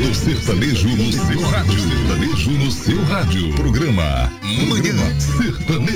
do sertanejo no seu rádio. Sertanejo no seu rádio. Programa Manhã Sertaneja.